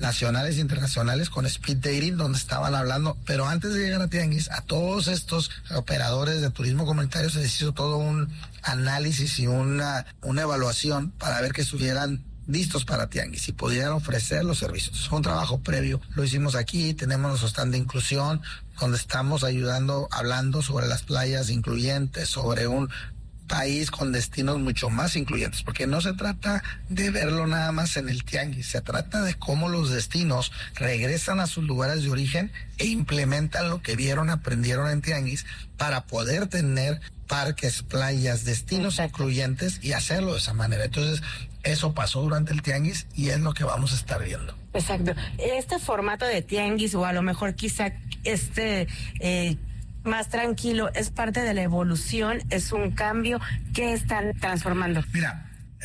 nacionales e internacionales con speed dating, donde estaban hablando, pero antes de llegar a Tianguis, a todos estos operadores de turismo comunitario se les hizo todo un análisis y una evaluación para ver que estuvieran listos para Tianguis y pudieran ofrecer los servicios. Fue un trabajo previo, lo hicimos aquí, tenemos nuestro stand de inclusión, donde estamos ayudando, hablando sobre las playas incluyentes, sobre un país con destinos mucho más incluyentes, porque no se trata de verlo nada más en el Tianguis, se trata de cómo los destinos regresan a sus lugares de origen e implementan lo que vieron, aprendieron en Tianguis para poder tener parques, playas, destinos incluyentes y hacerlo de esa manera. Entonces, eso pasó durante el Tianguis y es lo que vamos a estar viendo. Exacto. Este formato de Tianguis, o a lo mejor quizá más tranquilo, es parte de la evolución, es un cambio que están transformando. Mira,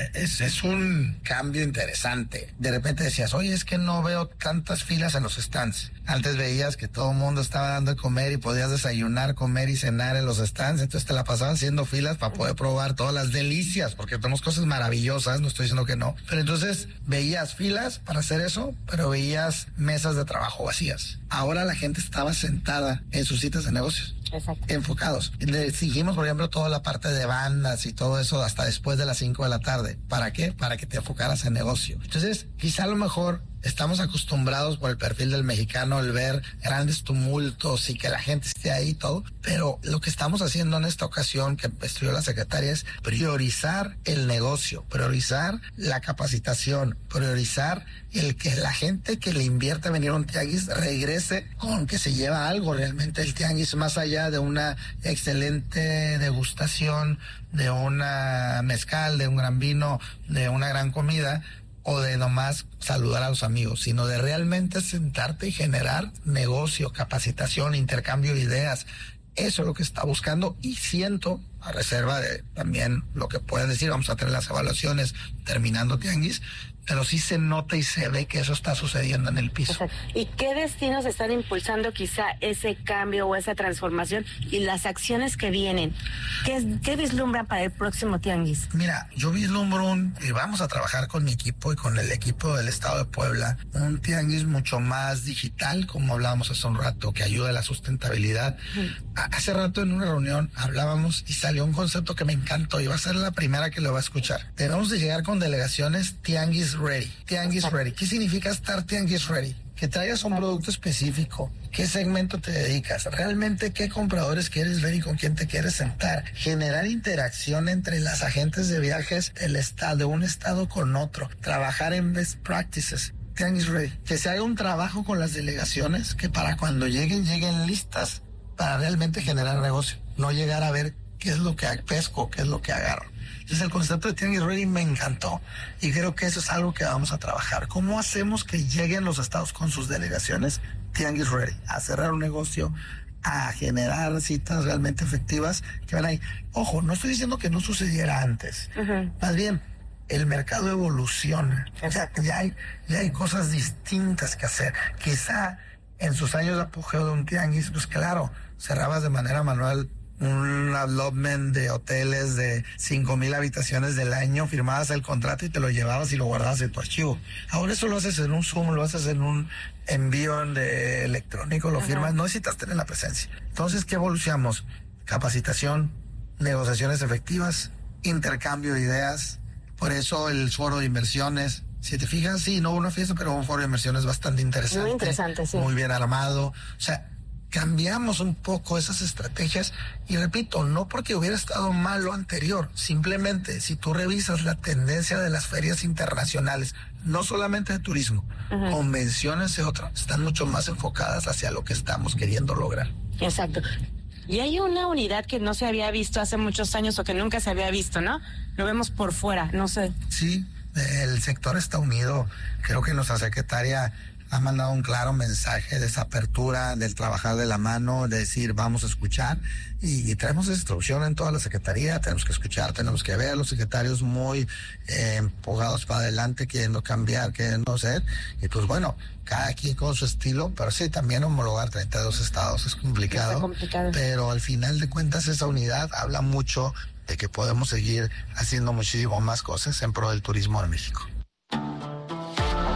es un cambio interesante. De repente decías, oye, es que no veo tantas filas en los stands. Antes veías que todo el mundo estaba dando de comer y podías desayunar, comer y cenar en los stands. Entonces te la pasaban haciendo filas para poder probar todas las delicias, porque tenemos cosas maravillosas, no estoy diciendo que no. Pero entonces veías filas para hacer eso, pero veías mesas de trabajo vacías. Ahora la gente estaba sentada en sus citas de negocios. Exacto. Enfocados. Le exigimos, por ejemplo, toda la parte de bandas y todo eso hasta después de las 5 de la tarde. ¿Para qué? Para que te enfocaras en negocio. Entonces, quizá a lo mejor estamos acostumbrados por el perfil del mexicano el ver grandes tumultos y que la gente esté ahí y todo, pero lo que estamos haciendo en esta ocasión que estudió la secretaria es priorizar el negocio, priorizar la capacitación, priorizar el que la gente que le invierte a venir a un tianguis regrese con que se lleva algo realmente el tianguis, más allá de una excelente degustación, de una mezcal, de un gran vino, de una gran comida, o de nomás saludar a los amigos, sino de realmente sentarte y generar negocio, capacitación, intercambio de ideas. Eso es lo que está buscando y siento, a reserva de también lo que pueden decir, vamos a tener las evaluaciones terminando tianguis, pero sí se nota y se ve que eso está sucediendo en el piso. Exacto. ¿Y qué destinos están impulsando quizá ese cambio o esa transformación y las acciones que vienen? ¿Qué vislumbran para el próximo tianguis? Mira, yo vislumbro y vamos a trabajar con mi equipo y con el equipo del Estado de Puebla, un tianguis mucho más digital, como hablábamos hace un rato, que ayuda a la sustentabilidad. Hace rato en una reunión hablábamos y salió un concepto que me encantó y va a ser la primera que lo va a escuchar. Debemos de llegar con delegaciones tianguis ready. Tianguis ready. ¿Qué significa estar tianguis ready? Que traigas un producto específico. ¿Qué segmento te dedicas? ¿Realmente qué compradores quieres ver y con quién te quieres sentar? Generar interacción entre las agentes de viajes del estado, de un estado con otro. Trabajar en best practices. Tianguis ready. Que se haga un trabajo con las delegaciones que para cuando lleguen listas para realmente generar negocio. No llegar a ver qué es lo que pesco, qué es lo que agarro. Entonces el concepto de Tianguis Ready me encantó y creo que eso es algo que vamos a trabajar. ¿Cómo hacemos que lleguen los estados con sus delegaciones Tianguis Ready? A cerrar un negocio, a generar citas realmente efectivas que van ahí. Ojo, no estoy diciendo que no sucediera antes. Más bien, el mercado evoluciona. O sea, ya hay cosas distintas que hacer. Quizá en sus años de apogeo de un tianguis, pues claro, cerrabas de manera manual un allotment de hoteles de 5,000 habitaciones del año, firmabas el contrato y te lo llevabas y lo guardabas en tu archivo. Ahora eso lo haces en un Zoom, lo haces en un envío electrónico, lo firmas, no necesitas tener la presencia. Entonces, ¿qué evolucionamos? Capacitación, negociaciones efectivas, intercambio de ideas. Por eso el foro de inversiones. Si te fijas, sí, no hubo una fiesta, pero un foro de inversiones bastante interesante. Muy interesante, sí. Muy bien armado. O sea, cambiamos un poco esas estrategias y repito, no porque hubiera estado mal lo anterior, simplemente si tú revisas la tendencia de las ferias internacionales, no solamente de turismo, convenciones y otras, están mucho más enfocadas hacia lo que estamos queriendo lograr. Exacto. Y hay una unidad que no se había visto hace muchos años o que nunca se había visto, ¿no? Lo vemos por fuera, no sé. Sí, el sector está unido. Creo que nuestra secretaria ha mandado un claro mensaje de esa apertura, del trabajar de la mano, de decir vamos a escuchar y traemos esa instrucción en toda la secretaría, tenemos que escuchar, tenemos que ver a los secretarios muy empujados para adelante, queriendo cambiar, queriendo hacer, y pues bueno, cada quien con su estilo, pero sí, también homologar 32 estados es complicado, pero al final de cuentas esa unidad habla mucho de que podemos seguir haciendo muchísimo más cosas en pro del turismo de México.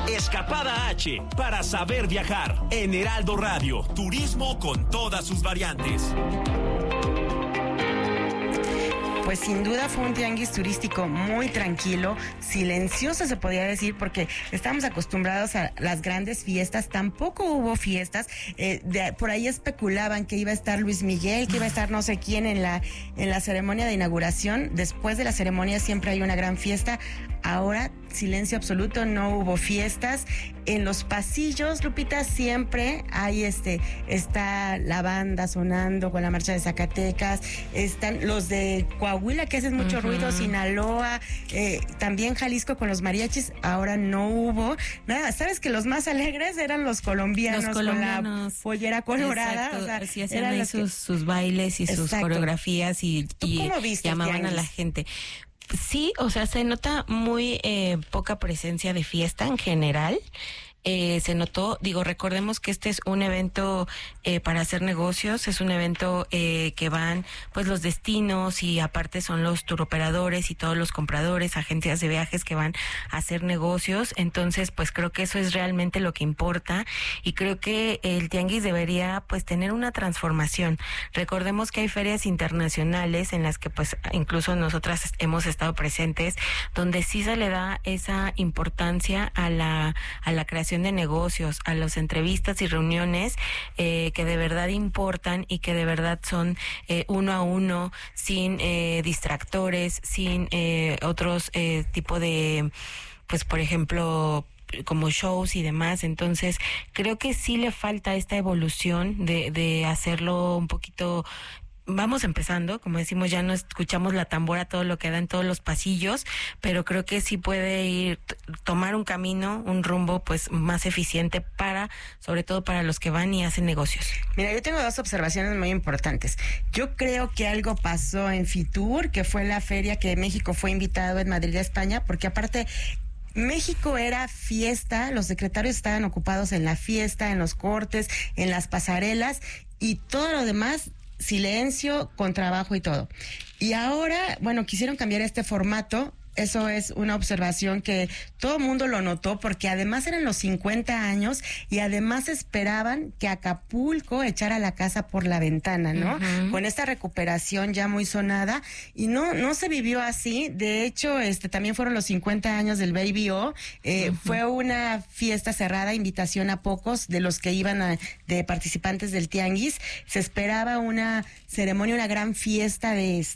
Escapada H, para saber viajar. En Heraldo Radio, turismo con todas sus variantes. Pues sin duda fue un tianguis turístico muy tranquilo, silencioso se podría decir, porque estamos acostumbrados a las grandes fiestas, tampoco hubo fiestas, por ahí especulaban que iba a estar Luis Miguel, que iba a estar no sé quién en la ceremonia de inauguración. Después de la ceremonia siempre hay una gran fiesta. Ahora silencio absoluto, no hubo fiestas. En los pasillos, Lupita, siempre hay está la banda sonando con la marcha de Zacatecas, están los de Coahuila que hacen mucho ruido, Sinaloa, también Jalisco con los mariachis. Ahora no hubo nada. Sabes que los más alegres eran los colombianos con la pollera colorada. Exacto, o sea, sí, hacían ahí sus bailes y sus coreografías y llamaban a la gente. Sí, o sea, se nota muy poca presencia de fiesta en general. Se notó, recordemos que este es un evento para hacer negocios, es un evento que van pues los destinos y aparte son los turoperadores y todos los compradores, agencias de viajes que van a hacer negocios. Entonces pues creo que eso es realmente lo que importa y creo que el tianguis debería pues tener una transformación. Recordemos que hay ferias internacionales en las que pues incluso nosotras hemos estado presentes, donde sí se le da esa importancia a la creación de negocios, a las entrevistas y reuniones que de verdad importan y que de verdad son uno a uno, sin distractores, sin otros tipo de, pues por ejemplo, como shows y demás. Entonces creo que sí le falta esta evolución de hacerlo un poquito. Vamos empezando, como decimos, ya no escuchamos la tambora todo lo que da en todos los pasillos, pero creo que sí puede tomar un camino, un rumbo pues más eficiente sobre todo para los que van y hacen negocios. Mira, yo tengo dos observaciones muy importantes. Yo creo que algo pasó en Fitur, que fue la feria que México fue invitado en Madrid, España, porque aparte México era fiesta, los secretarios estaban ocupados en la fiesta, en los cortes, en las pasarelas y todo lo demás silencio, con trabajo y todo. Y ahora, bueno, quisieron cambiar este formato. Eso es una observación que todo el mundo lo notó, porque además eran los 50 años y además esperaban que Acapulco echara la casa por la ventana, ¿no? Con esta recuperación ya muy sonada, y no se vivió así. De hecho, también fueron los 50 años del Baby O. Fue una fiesta cerrada, invitación a pocos de los que iban de participantes del tianguis. Se esperaba una ceremonia, una gran fiesta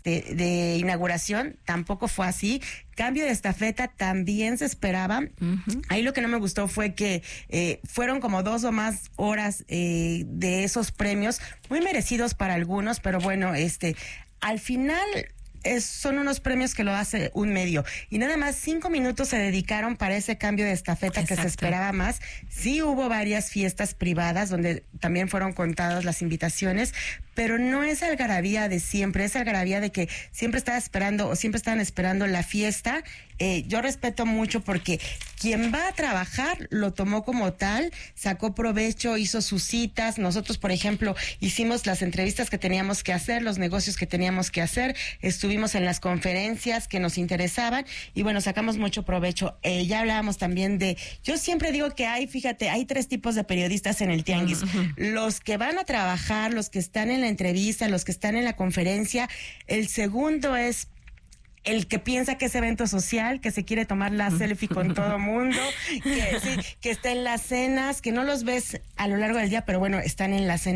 de inauguración. Tampoco fue así. Cambio de estafeta también se esperaba. Ahí lo que no me gustó fue que fueron como 2 o más horas de esos premios, muy merecidos para algunos, pero bueno, al final son unos premios que lo hace un medio y nada más 5 minutos se dedicaron para ese cambio de estafeta. Exacto. Que se esperaba más. Sí hubo varias fiestas privadas donde también fueron contadas las invitaciones, pero no es algarabía de siempre, es algarabía de que siempre estaban esperando la fiesta. Yo respeto mucho porque quien va a trabajar lo tomó como tal, sacó provecho, hizo sus citas. Nosotros, por ejemplo, hicimos las entrevistas que teníamos que hacer, los negocios que teníamos que hacer, estuvimos en las conferencias que nos interesaban y bueno, sacamos mucho provecho. Ya hablábamos también yo siempre digo que hay 3 tipos de periodistas en el tianguis. Los que van a trabajar, los que están en la entrevista, los que están en la conferencia. El segundo es el que piensa que es evento social, que se quiere tomar la selfie con todo mundo, que está en las cenas, que no los ves a lo largo del día, pero bueno, están en la cena,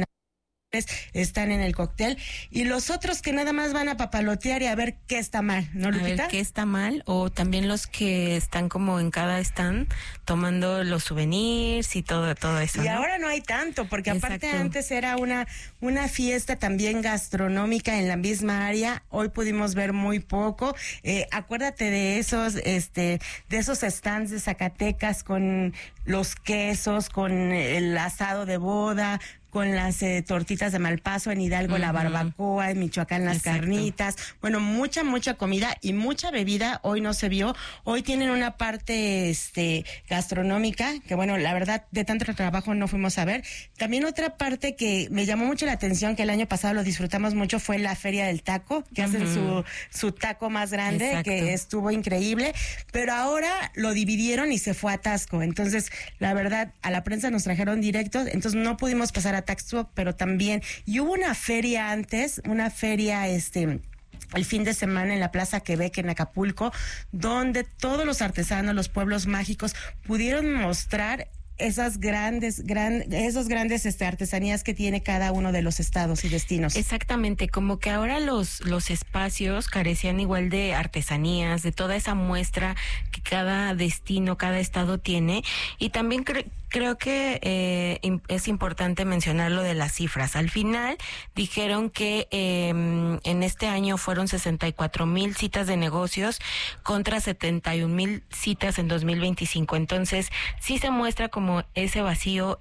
están en el cóctel, y los otros que nada más van a papalotear y a ver qué está mal, ¿no, Lupita? A ver qué está mal, o también los que están como en cada stand tomando los souvenirs y todo eso. Y ahora no hay tanto, porque aparte antes era una fiesta también gastronómica en la misma área. Hoy pudimos ver muy poco. Acuérdate de esos stands de Zacatecas con los quesos, con el asado de boda, con las tortitas de Malpaso, en Hidalgo la barbacoa, en Michoacán las carnitas, bueno, mucha comida y mucha bebida. Hoy no se vio. Hoy tienen una parte gastronómica, que bueno, la verdad, de tanto trabajo no fuimos a ver. También otra parte que me llamó mucho la atención, que el año pasado lo disfrutamos mucho, fue la Feria del Taco, que hacen su taco más grande, que estuvo increíble, pero ahora lo dividieron y se fue a Taxco. Entonces, la verdad, a la prensa nos trajeron directos, entonces no pudimos pasar a Taxco, pero también, y hubo una feria antes, una feria el fin de semana en la Plaza Quebec en Acapulco, donde todos los artesanos, los pueblos mágicos pudieron mostrar esas grandes artesanías que tiene cada uno de los estados y destinos. Exactamente, como que ahora los espacios carecían igual de artesanías, de toda esa muestra que cada destino, cada estado tiene, y también creo que es importante mencionar lo de las cifras. Al final dijeron que en este año fueron 64,000 citas de negocios contra 71,000 citas en 2025. Entonces, sí se muestra como ese vacío,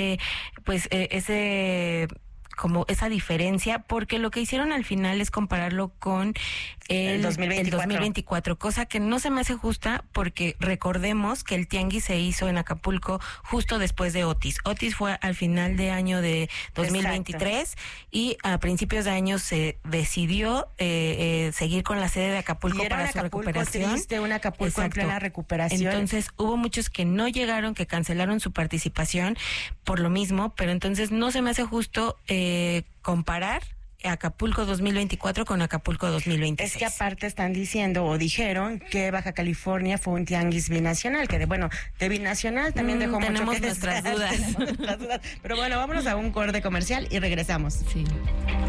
como esa diferencia, porque lo que hicieron al final es compararlo con el 2024, cosa que no se me hace justa, porque recordemos que el tianguis se hizo en Acapulco justo después de Otis. Otis fue al final de año de 2023. Exacto. Y a principios de año se decidió seguir con la sede de Acapulco para su recuperación. Triste, un Acapulco en plena recuperación. Entonces hubo muchos que no llegaron, que cancelaron su participación por lo mismo, pero entonces no se me hace justo comparar Acapulco 2024 con Acapulco 2026. Es que aparte están diciendo o dijeron que Baja California fue un tianguis binacional, que de binacional también dejó mucho que nuestras dudas. Pero bueno, vámonos a un corte comercial y regresamos. Sí.